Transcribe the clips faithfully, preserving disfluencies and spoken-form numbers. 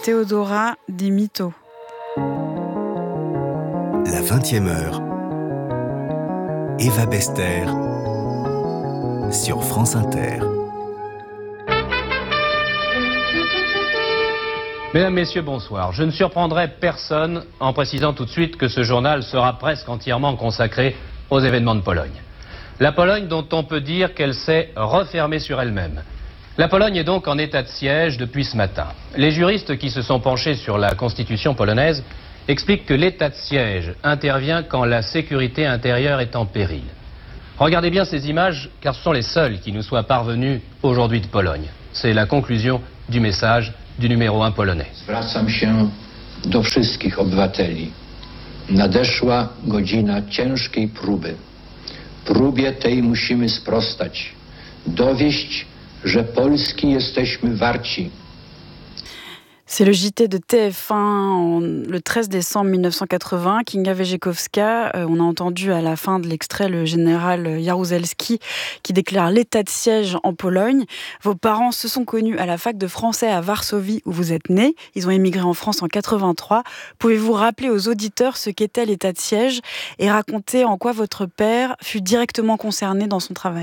Théodora Di Mito. La vingtième heure. Eva Bester sur France Inter. Mesdames, Messieurs, bonsoir. Je ne surprendrai personne en précisant tout de suite que ce journal sera presque entièrement consacré aux événements de Pologne. La Pologne dont on peut dire qu'elle s'est refermée sur elle-même. La Pologne est donc en état de siège depuis ce matin. Les juristes qui se sont penchés sur la constitution polonaise expliquent que l'état de siège intervient quand la sécurité intérieure est en péril. Regardez bien ces images, car ce sont les seules qui nous soient parvenues aujourd'hui de Pologne. C'est la conclusion du message du numéro un polonais. Zwracam się do wszystkich obywateli. Nadeszła godzina ciężkiej próby. Próbie tej musimy sprostać. Dowieść, że Polski jesteśmy warci. C'est le J T de T F un en, le treize décembre mille neuf cent quatre-vingts. Kinga Wierzchowska, euh, on a entendu à la fin de l'extrait le général Jaruzelski qui déclare l'état de siège en Pologne. Vos parents se sont connus à la fac de français à Varsovie où vous êtes nés. Ils ont émigré en France en quatre-vingt-trois. Pouvez-vous rappeler aux auditeurs ce qu'était l'état de siège et raconter en quoi votre père fut directement concerné dans son travail ?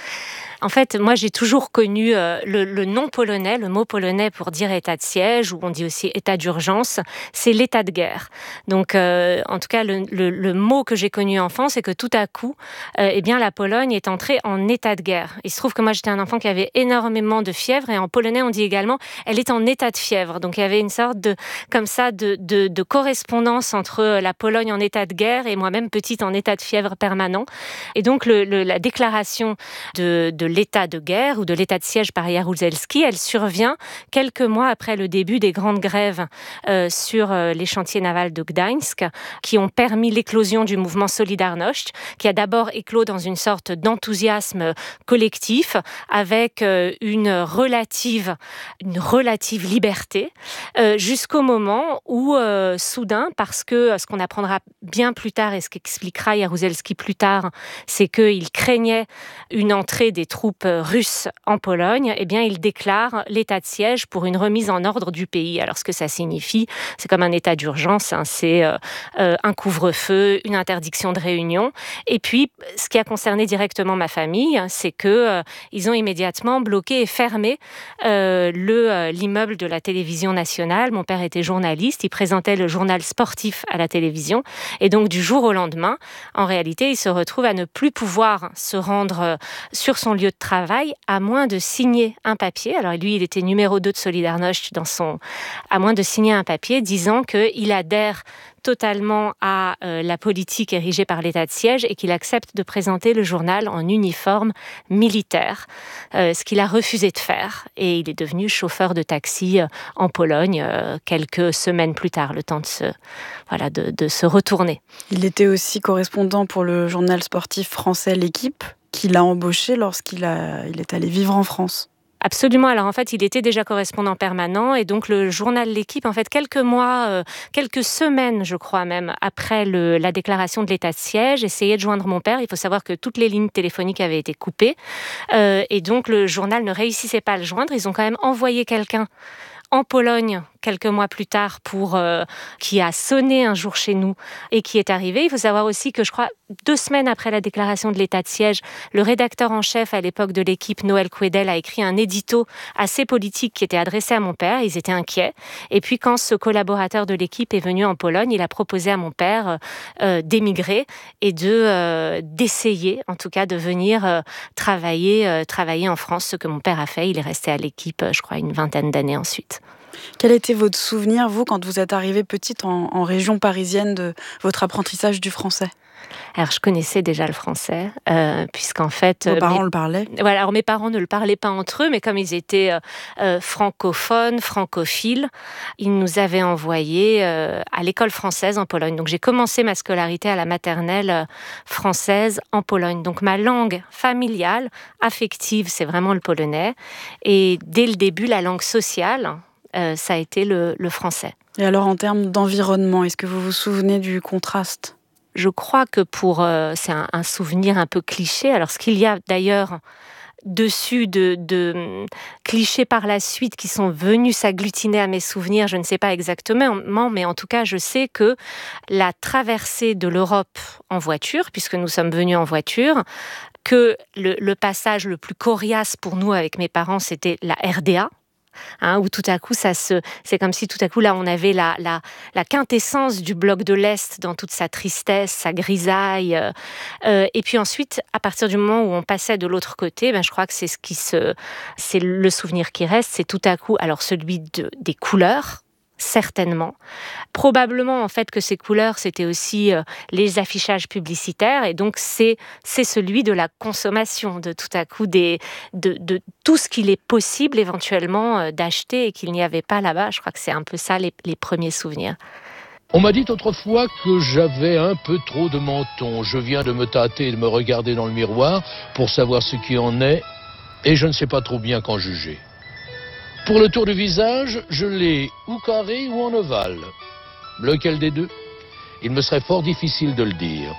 En fait, moi, j'ai toujours connu euh, le, le nom polonais, le mot polonais pour dire état de siège, ou on dit aussi état d'urgence, c'est l'état de guerre. Donc, euh, en tout cas, le, le, le mot que j'ai connu enfant, c'est que tout à coup, euh, eh bien, la Pologne est entrée en état de guerre. Il se trouve que moi, j'étais un enfant qui avait énormément de fièvre, et en polonais, on dit également, elle est en état de fièvre. Donc, il y avait une sorte de, comme ça, de, de, de correspondance entre la Pologne en état de guerre et moi-même petite en état de fièvre permanent. Et donc, le, le, la déclaration de, de l'état de guerre ou de l'état de siège par Jaruzelski, elle survient quelques mois après le début des grandes grèves euh, sur euh, les chantiers navals de Gdańsk qui ont permis l'éclosion du mouvement Solidarność, qui a d'abord éclos dans une sorte d'enthousiasme collectif avec euh, une relative, une relative liberté euh, jusqu'au moment où euh, soudain, parce que ce qu'on apprendra bien plus tard et ce qu'expliquera Jaruzelski plus tard, c'est qu'il craignait une entrée des troupes russes en Pologne, eh bien, il déclare l'état de siège pour une remise en ordre du pays. Alors, ce que ça signifie, c'est comme un état d'urgence, hein, c'est euh, euh, un couvre-feu, une interdiction de réunion. Et puis, ce qui a concerné directement ma famille, c'est que euh, ils ont immédiatement bloqué et fermé euh, le, euh, l'immeuble de la télévision nationale. Mon père était journaliste, il présentait le journal sportif à la télévision. Et donc, du jour au lendemain, en réalité, il se retrouve à ne plus pouvoir se rendre euh, sur son lieu de travail, à moins de signer un papier. Alors lui, il était numéro deux de Solidarność dans son... à moins de signer un papier disant qu'il adhère totalement à euh, la politique érigée par l'état de siège et qu'il accepte de présenter le journal en uniforme militaire, euh, ce qu'il a refusé de faire. Et il est devenu chauffeur de taxi euh, en Pologne euh, quelques semaines plus tard, le temps de se, voilà, de, de se retourner. Il était aussi correspondant pour le journal sportif français L'Équipe, qu'il a embauché lorsqu'il a, il est allé vivre en France. Absolument. Alors en fait, il était déjà correspondant permanent et donc le journal L'Équipe, en fait, quelques mois, euh, quelques semaines, je crois même, après le, la déclaration de l'état de siège, essayait de joindre mon père. Il faut savoir que toutes les lignes téléphoniques avaient été coupées euh, et donc le journal ne réussissait pas à le joindre. Ils ont quand même envoyé quelqu'un en Pologne, quelques mois plus tard, pour euh, qui a sonné un jour chez nous et qui est arrivé. Il faut savoir aussi que, je crois, deux semaines après la déclaration de l'état de siège, le rédacteur en chef à l'époque de L'Équipe, Noël Quedel, a écrit un édito assez politique qui était adressé à mon père. Ils étaient inquiets. Et puis, quand ce collaborateur de L'Équipe est venu en Pologne, il a proposé à mon père euh, d'émigrer et de euh, d'essayer, en tout cas, de venir euh, travailler, euh, travailler en France, ce que mon père a fait. Il est resté à L'Équipe, je crois, une vingtaine d'années ensuite. Quel était votre souvenir, vous, quand vous êtes arrivée petite en, en région parisienne, de votre apprentissage du français ? Alors, je connaissais déjà le français, euh, puisqu'en fait... Vos parents mes... le parlaient ? Voilà, alors mes parents ne le parlaient pas entre eux, mais comme ils étaient euh, euh, francophones, francophiles, ils nous avaient envoyés euh, à l'école française en Pologne. Donc, j'ai commencé ma scolarité à la maternelle euh, française en Pologne. Donc, ma langue familiale, affective, c'est vraiment le polonais. Et dès le début, la langue sociale, euh, ça a été le, le français. Et alors, en termes d'environnement, est-ce que vous vous souvenez du contraste ? Je crois que pour... Euh, c'est un, un souvenir un peu cliché. Alors, ce qu'il y a d'ailleurs dessus de, de clichés par la suite qui sont venus s'agglutiner à mes souvenirs, je ne sais pas exactement, mais en tout cas, je sais que la traversée de l'Europe en voiture, puisque nous sommes venus en voiture, que le, le passage le plus coriace pour nous avec mes parents, c'était la R D A. Hein, où tout à coup, ça se, c'est comme si tout à coup, là, on avait la, la, la quintessence du bloc de l'Est dans toute sa tristesse, sa grisaille. Euh, et puis ensuite, à partir du moment où on passait de l'autre côté, ben, je crois que c'est ce qui se, c'est le souvenir qui reste, c'est tout à coup, alors celui de, des couleurs, certainement. Probablement, en fait, que ces couleurs, c'était aussi euh, les affichages publicitaires, et donc c'est, c'est celui de la consommation, de tout à coup, des, de, de tout ce qu'il est possible éventuellement euh, d'acheter et qu'il n'y avait pas là-bas. Je crois que c'est un peu ça les, les premiers souvenirs. On m'a dit autrefois que j'avais un peu trop de menton. Je viens de me tâter et de me regarder dans le miroir pour savoir ce qui en est, et je ne sais pas trop bien qu'en juger. Pour le tour du visage, je l'ai ou carré ou en ovale. Lequel des deux? Il me serait fort difficile de le dire.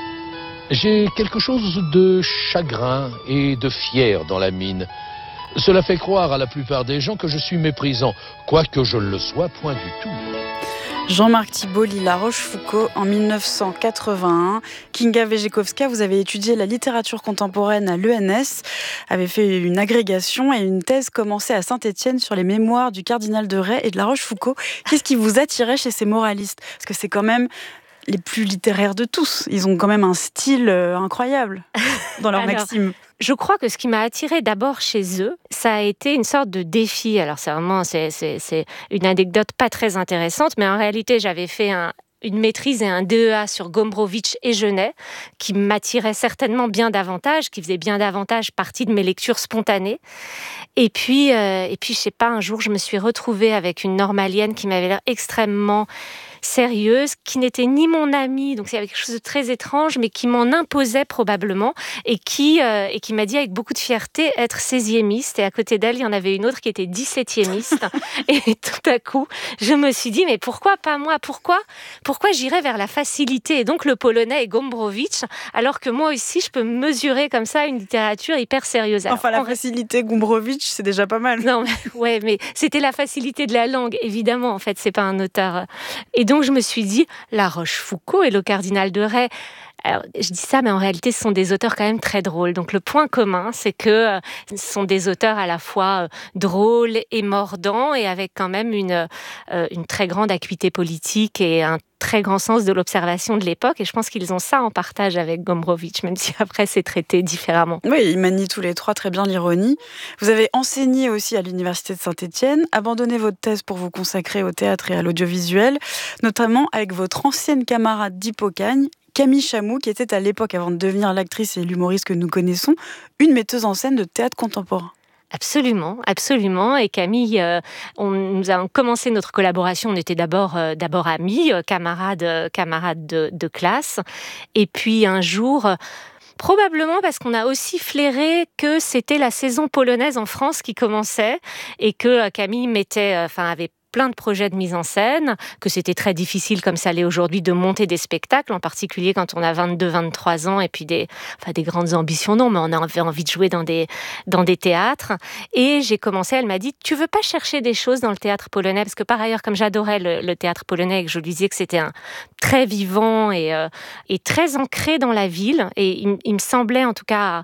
J'ai quelque chose de chagrin et de fier dans la mine. Cela fait croire à la plupart des gens que je suis méprisant, quoique je ne le sois point du tout. Jean-Marc Thibault lit La Rochefoucauld en dix-neuf cent quatre-vingt-un. Kinga Wejciechowska, vous avez étudié la littérature contemporaine à l'E N S, avez fait une agrégation et une thèse commencée à Saint-Étienne sur les mémoires du cardinal de Rais et de La Rochefoucauld. Qu'est-ce qui vous attirait chez ces moralistes? Parce que c'est quand même les plus littéraires de tous. Ils ont quand même un style incroyable dans leurs Alors... maximes. Je crois que ce qui m'a attirée d'abord chez eux, ça a été une sorte de défi. Alors c'est vraiment c'est, c'est, c'est une anecdote pas très intéressante, mais en réalité j'avais fait un, une maîtrise et un D E A sur Gombrowicz et Genet, qui m'attiraient certainement bien davantage, qui faisaient bien davantage partie de mes lectures spontanées. Et puis, euh, et puis je sais pas, un jour je me suis retrouvée avec une normalienne qui m'avait l'air extrêmement sérieuse, qui n'était ni mon amie, donc il y avait quelque chose de très étrange, mais qui m'en imposait probablement, et qui, euh, et qui m'a dit avec beaucoup de fierté être seiziémiste, et à côté d'elle, il y en avait une autre qui était dix-septiémiste, et tout à coup, je me suis dit, mais pourquoi pas moi? Pourquoi, pourquoi j'irais vers la facilité, et donc le polonais et Gombrowicz, alors que moi aussi, je peux mesurer comme ça une littérature hyper sérieuse. Alors, enfin, la en... facilité Gombrowicz, c'est déjà pas mal. Non, mais, ouais, mais c'était la facilité de la langue, évidemment, en fait, c'est pas un auteur. Et donc, je me suis dit, La Rochefoucauld et le cardinal de Rais. Alors, je dis ça, mais en réalité, ce sont des auteurs quand même très drôles. Donc, le point commun, c'est que euh, ce sont des auteurs à la fois euh, drôles et mordants, et avec quand même une, euh, une très grande acuité politique et un très grand sens de l'observation de l'époque. Et je pense qu'ils ont ça en partage avec Gombrowicz, même si après, c'est traité différemment. Oui, ils manient tous les trois très bien l'ironie. Vous avez enseigné aussi à l'université de Saint-Étienne, abandonné votre thèse pour vous consacrer au théâtre et à l'audiovisuel, notamment avec votre ancienne camarade d'Hippocagne, Camille Chamou, qui était à l'époque, avant de devenir l'actrice et l'humoriste que nous connaissons, une metteuse en scène de théâtre contemporain. Absolument, absolument. Et Camille, euh, on, nous avons commencé notre collaboration. On était d'abord, euh, d'abord amis, euh, camarades, euh, camarades de, de classe. Et puis un jour... Euh, Probablement parce qu'on a aussi flairé que c'était la saison polonaise en France qui commençait et que Camille mettait, enfin, avait plein de projets de mise en scène, que c'était très difficile, comme ça l'est aujourd'hui, de monter des spectacles, en particulier quand on a vingt-deux, vingt-trois ans et puis des, enfin, des grandes ambitions, non, mais on avait envie de jouer dans des, dans des théâtres. Et j'ai commencé, elle m'a dit, tu veux pas chercher des choses dans le théâtre polonais? Parce que par ailleurs, comme j'adorais le, le théâtre polonais et que je lui disais que c'était un très vivant et, euh, et très ancré dans la ville, et il, il me semblait, en tout cas,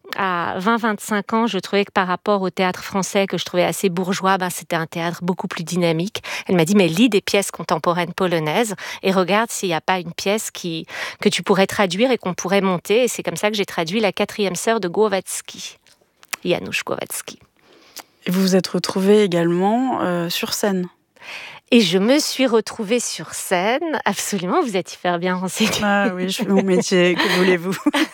à vingt à vingt-cinq ans, je trouvais que par rapport au théâtre français, que je trouvais assez bourgeois, ben, c'était un théâtre beaucoup plus dynamique. Elle m'a dit, mais lis des pièces contemporaines polonaises et regarde s'il n'y a pas une pièce qui, que tu pourrais traduire et qu'on pourrait monter. Et c'est comme ça que j'ai traduit La quatrième sœur de Głowacki, Janusz Głowacki. Et vous vous êtes retrouvée également euh, sur scène. Et je me suis retrouvée sur scène, absolument, vous êtes hyper bien renseignée. Ah oui, je fais mon métier, que voulez-vous?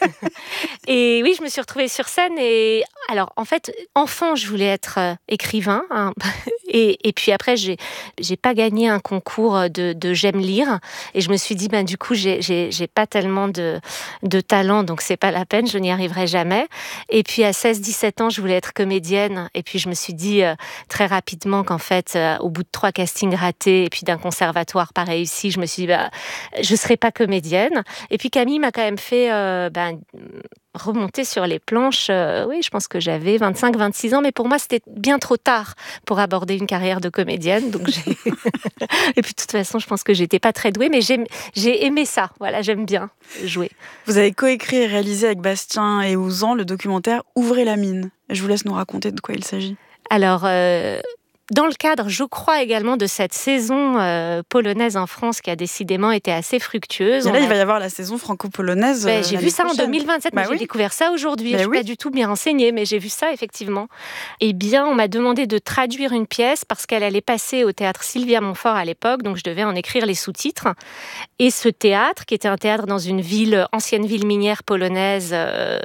Et oui, je me suis retrouvée sur scène et alors en fait, enfant, je voulais être euh, écrivain hein, et, et puis après, j'ai, j'ai pas gagné un concours de, de j'aime lire et je me suis dit, ben du coup, j'ai, j'ai, j'ai pas tellement de, de talent, donc c'est pas la peine, je n'y arriverai jamais. Et puis à seize dix-sept ans, je voulais être comédienne et puis je me suis dit euh, très rapidement qu'en fait, euh, au bout de trois castings ratés et puis d'un conservatoire pas réussi, je me suis dit, bah, je serai pas comédienne. Et puis Camille m'a quand même fait... Euh, ben, remonter sur les planches, euh, oui, je pense que j'avais vingt-cinq vingt-six ans, mais pour moi, c'était bien trop tard pour aborder une carrière de comédienne. Donc j'ai... Et puis, de toute façon, je pense que j'étais pas très douée, mais j'ai, j'ai aimé ça. Voilà, j'aime bien jouer. Vous avez coécrit et réalisé avec Bastien et Ouzan le documentaire « Ouvrez la mine ». Je vous laisse nous raconter de quoi il s'agit. Alors... Euh... Dans le cadre, je crois également, de cette saison euh, polonaise en France qui a décidément été assez fructueuse. Et là, a... il va y avoir la saison franco-polonaise. Ben, euh, j'ai vu ça prochaine. en deux mille vingt-sept, bah mais oui. j'ai découvert ça aujourd'hui. Ben je ne suis oui. pas du tout bien renseignée, mais j'ai vu ça effectivement. Eh bien, on m'a demandé de traduire une pièce parce qu'elle allait passer au théâtre Sylvia Montfort à l'époque, donc je devais en écrire les sous-titres. Et ce théâtre, qui était un théâtre dans une ville, ancienne ville minière polonaise, euh,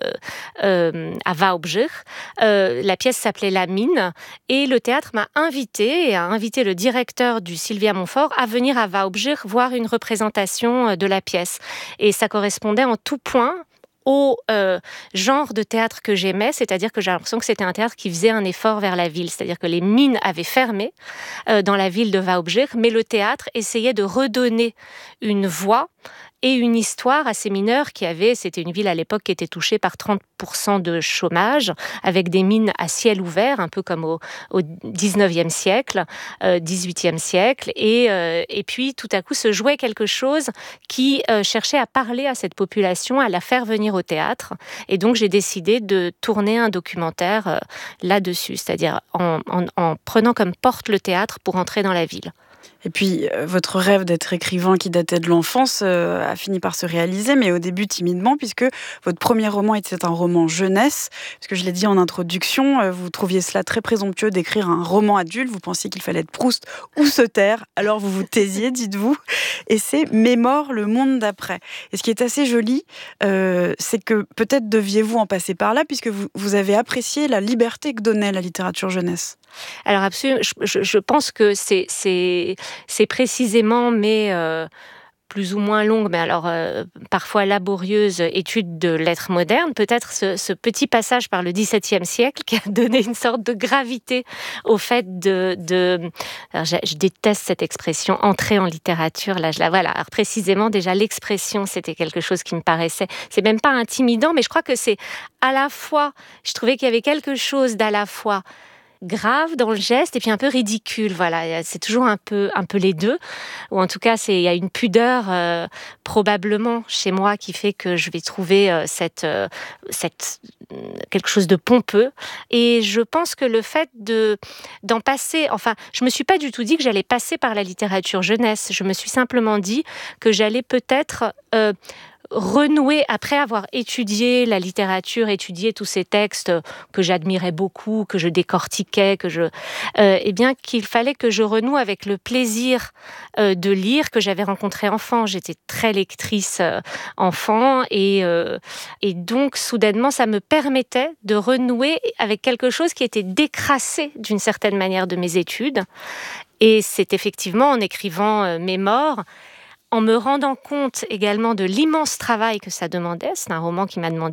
euh, à Wałbrzych, euh, la pièce s'appelait La Mine, et le théâtre m'a invité et a invité le directeur du Sylvia Montfort à venir à Wałbrzych voir une représentation de la pièce. Et ça correspondait en tout point au euh, genre de théâtre que j'aimais, c'est-à-dire que j'ai l'impression que c'était un théâtre qui faisait un effort vers la ville, c'est-à-dire que les mines avaient fermé euh, dans la ville de Wałbrzych, mais le théâtre essayait de redonner une voix et une histoire à ces mineurs qui avaient, c'était une ville à l'époque qui était touchée par trente pour cent de chômage, avec des mines à ciel ouvert, un peu comme au, au dix-neuvième siècle, euh, dix-huitième siècle, et, euh, et puis tout à coup se jouait quelque chose qui euh, cherchait à parler à cette population, à la faire venir au théâtre, et donc j'ai décidé de tourner un documentaire euh, là-dessus, c'est-à-dire en, en, en prenant comme porte le théâtre pour entrer dans la ville. Et puis, euh, votre rêve d'être écrivain qui datait de l'enfance euh, a fini par se réaliser, mais au début timidement, puisque votre premier roman était un roman jeunesse. Parce que je l'ai dit en introduction, euh, vous trouviez cela très présomptueux d'écrire un roman adulte. Vous pensiez qu'il fallait être Proust ou se taire. Alors vous vous taisiez, dites-vous. Et c'est Mémore, le monde d'après. Et ce qui est assez joli, euh, c'est que peut-être deviez-vous en passer par là, puisque vous, vous avez apprécié la liberté que donnait la littérature jeunesse. Alors absolument, je, je pense que c'est, c'est, c'est précisément mes euh, plus ou moins longues, mais alors euh, parfois laborieuses études de lettres modernes, peut-être ce, ce petit passage par le dix-septième siècle qui a donné une sorte de gravité au fait de... de alors je, je déteste cette expression « entrer en littérature », là je la voilà. Alors précisément, déjà l'expression, c'était quelque chose qui me paraissait... C'est même pas intimidant, mais je crois que c'est à la fois... Je trouvais qu'il y avait quelque chose d'à la fois grave dans le geste et puis un peu ridicule, voilà, c'est toujours un peu un peu les deux, ou en tout cas c'est il y a une pudeur euh, probablement chez moi qui fait que je vais trouver euh, cette euh, cette quelque chose de pompeux, et je pense que le fait de d'en passer, enfin je me suis pas du tout dit que j'allais passer par la littérature jeunesse, je me suis simplement dit que j'allais peut-être euh, renouer, après avoir étudié la littérature, étudié tous ces textes que j'admirais beaucoup, que je décortiquais, que je, euh, eh bien qu'il fallait que je renoue avec le plaisir euh, de lire que j'avais rencontré enfant. J'étais très lectrice euh, enfant, et euh, et donc soudainement ça me permettait de renouer avec quelque chose qui était décrassé d'une certaine manière de mes études. Et c'est effectivement en écrivant euh, Mémore, en me rendant compte également de l'immense travail que ça demandait. C'est un roman qui m'a demandé